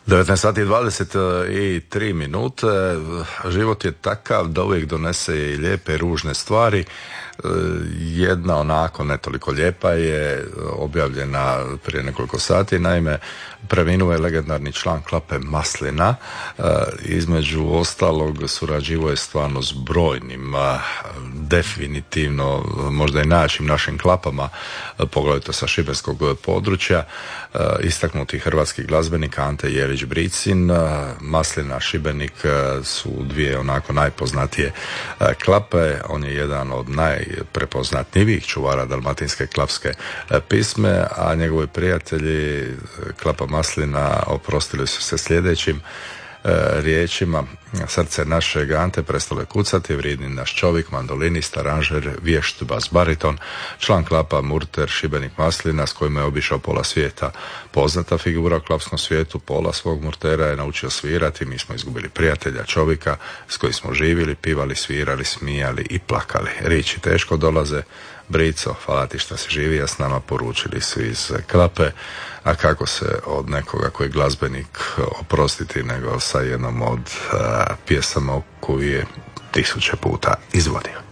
19 sati i 23 minute. Život je takav da uvijek donese i lijepe i ružne stvari. Jedna onako ne toliko lijepa je objavljena prije nekoliko sati. Naime, preminuo je legendarni član Klape Maslina. Između ostalog surađivao je stvarno s brojnim, definitivno možda i najjačim našim klapama, poglavito sa šibenskog područja. Istaknuti hrvatski glazbenik Ante Jelić-Bricin, Maslina, Šibenik su dvije onako najpoznatije klape. On je jedan od najprepoznatljivijih čuvara dalmatinske klapske pisme, a njegovi prijatelji Klapa Maslina oprostili su se sljedećim riječima: srce našeg Ante prestalo je kucati, vrijedni naš čovjek, mandolinist, aranžer, vješt bas bariton, član Klapa Murter, Šibenik Maslina, s kojima je obišao pola svijeta. Poznata figura u klapskom svijetu, pola svog Murtera je naučio svirati. Mi smo izgubili prijatelja, čovjeka s kojim smo živjeli, pivali, svirali, smijali i plakali. Riječi teško dolaze. Brico, hvala ti što si živio s nama, poručili su iz Klape. A kako se od nekoga koji je glazbenik oprostiti nego sa jednom od pjesama koju je 1000 puta izvodio.